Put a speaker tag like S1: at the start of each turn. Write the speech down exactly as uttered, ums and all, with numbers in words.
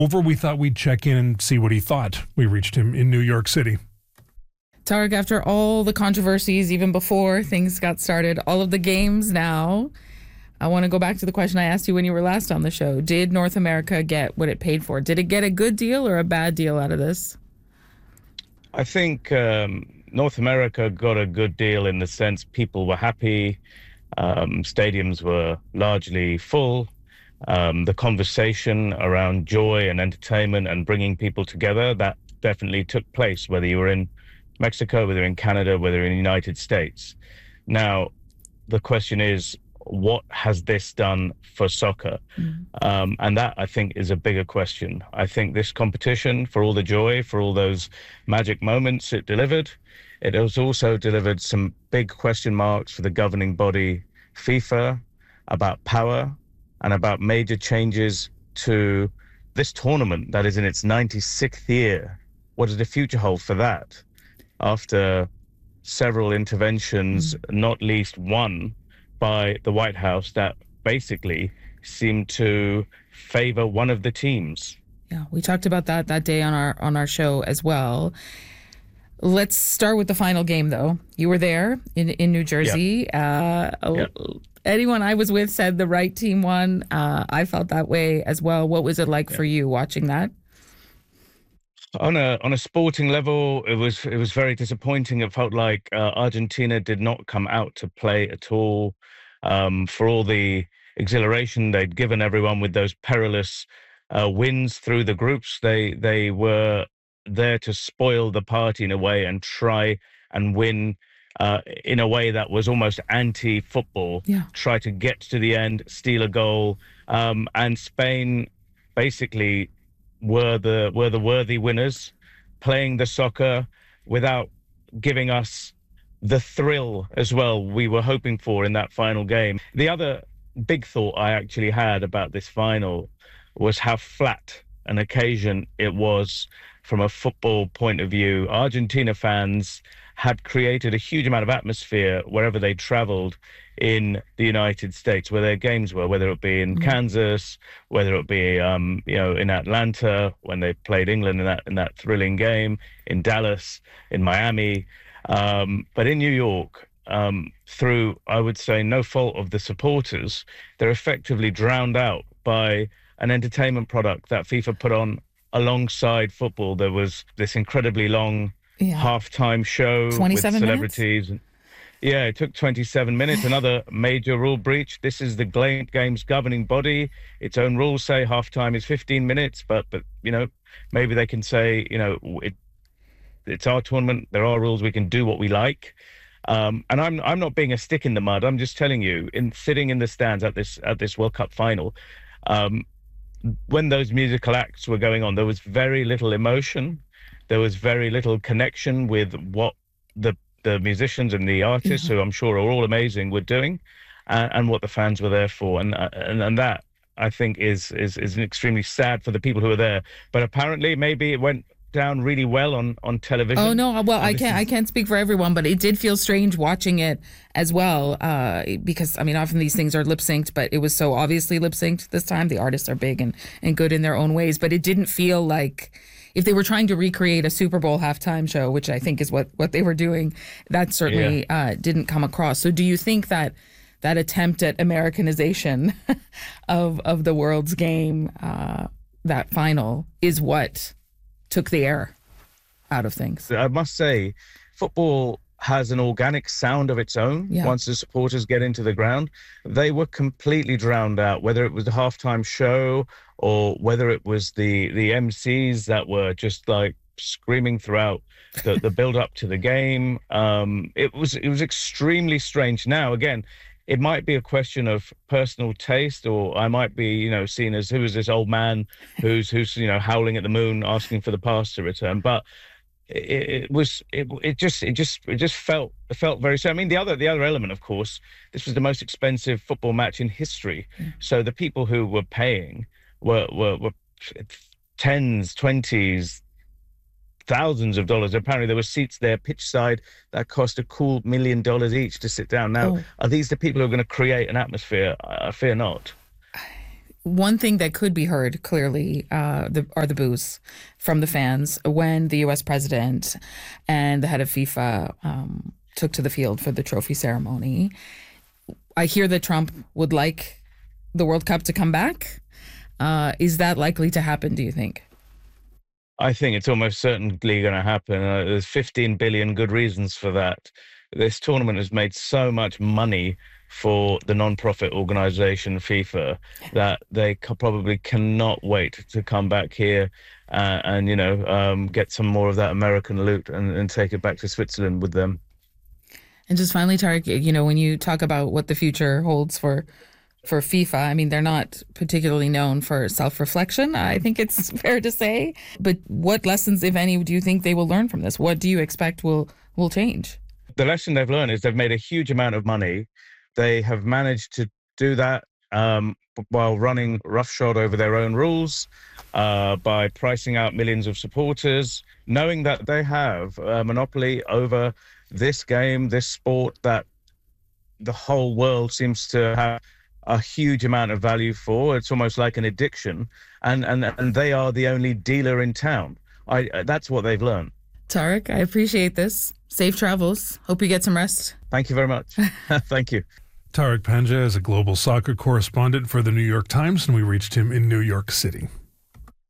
S1: Over, we thought we'd check in and see what he thought. We reached him in New York City.
S2: Tarek, after all the controversies, even before things got started, all of the games now, I want to go back to the question I asked you when you were last on the show. Did North America get what it paid for? Did it get a good deal or a bad deal out of this?
S3: I think um, North America got a good deal in the sense people were happy. Um, stadiums were largely full. Um, the conversation around joy and entertainment and bringing people together, that definitely took place, whether you were in Mexico, whether in Canada, whether in the United States. Now, the question is, what has this done for soccer? Mm. Um, and that, I think, is a bigger question. I think this competition, for all the joy, for all those magic moments it delivered, it has also delivered some big question marks for the governing body, FIFA, about power and about major changes to this tournament that is in its ninety-sixth year. What does the future hold for that? After several interventions, mm. not least one by the White House that basically seemed to favor one of the teams.
S2: Yeah, we talked about that that day on our on our show as well. Let's start with the final game, though. You were there in, in New Jersey. Yep. Uh, yep. Anyone I was with said the right team won. Uh, I felt that way as well. What was it like yep. for you watching that?
S3: On a on a sporting level, it was it was very disappointing. It felt like uh, Argentina did not come out to play at all. Um, for all the exhilaration they'd given everyone with those perilous uh, wins through the groups, they they were there to spoil the party in a way and try and win uh, in a way that was almost anti-football.
S2: Yeah.
S3: Try to get to the end, steal a goal, um, and Spain basically were the were the worthy winners, playing the soccer without giving us the thrill as well we were hoping for in that final game. The other big thought I actually had about this final was how flat an occasion it was from a football point of view. Argentina fans had created a huge amount of atmosphere wherever they traveled in the United States, where their games were, whether it be in mm-hmm. Kansas, whether it be um, you know, in Atlanta when they played England in that in that thrilling game, in Dallas, in Miami, um, but in New York, um, through, I would say, no fault of the supporters, they're effectively drowned out by an entertainment product that FIFA put on alongside football. There was this incredibly long yeah. halftime show with celebrities.
S2: Minutes?
S3: Yeah, it took twenty-seven minutes. Another major rule breach. This is the game's governing body. Its own rules say halftime is fifteen minutes, but but you know, maybe they can say, you know, it, it's our tournament. There are rules. We can do what we like. Um, and I'm I'm not being a stick in the mud. I'm just telling you, in sitting in the stands at this at this World Cup final, um, when those musical acts were going on, there was very little emotion. There was very little connection with what the the musicians and the artists, mm-hmm. who I'm sure are all amazing, were doing, and, and what the fans were there for. And and, and that, I think, is, is is extremely sad for the people who were there. But apparently, maybe it went down really well on, on television.
S2: Oh no, well, I can't I can't speak for everyone, but it did feel strange watching it as well, uh, because I mean, often these things are lip synced, but it was so obviously lip synced this time. The artists are big and, and good in their own ways, but it didn't feel like if they were trying to recreate a Super Bowl halftime show, which I think is what, what they were doing, that certainly yeah. uh, didn't come across. So do you think that that attempt at Americanization of of the world's game, uh, that final, is what took the air out of things?
S3: I must say, football has an organic sound of its own.
S2: Yeah.
S3: Once the supporters get into the ground, they were completely drowned out, whether it was the halftime show or whether it was the the M Cs that were just like screaming throughout the, the build up to the game. Um, it was it was extremely strange. Now, again, it might be a question of personal taste, or I might be, you know, seen as who is this old man who's who's you know howling at the moon asking for the pass to return. But it, it was it, it just it just it just felt it felt very. So I mean, the other the other element, of course, this was the most expensive football match in history. Mm. So the people who were paying were were, were tens, twenties, thousands of dollars. Apparently there were seats there pitch side that cost a cool million dollars each to sit down. Now, oh. are these the people who are going to create an atmosphere? I fear not.
S2: One thing that could be heard clearly uh, the, are the boos from the fans when the U S president and the head of FIFA um, took to the field for the trophy ceremony. I hear that Trump would like the World Cup to come back. Uh, is that likely to happen, do you think?
S3: I think it's almost certainly going to happen. Uh, there's fifteen billion good reasons for that. This tournament has made so much money for the non-profit organization FIFA that they co- probably cannot wait to come back here uh, and, you know, um, get some more of that American loot and, and take it back to Switzerland with them.
S2: And just finally, Tarek, you know, when you talk about what the future holds for for FIFA, I mean, they're not particularly known for self-reflection, I think it's fair to say. But what lessons, if any, do you think they will learn from this? What do you expect will will change?
S3: The lesson they've learned is they've made a huge amount of money. They have managed to do that um, while running roughshod over their own rules, uh, by pricing out millions of supporters, knowing that they have a monopoly over this game, this sport that the whole world seems to have a huge amount of value for. It's almost like an addiction, and and and they are the only dealer in town. I that's what they've learned.
S2: Tarek, I appreciate this. Safe travels. Hope you get some rest.
S3: Thank you very much. Thank you.
S1: Tarek Panja is a global soccer correspondent for the New York Times, and we reached him in New York City.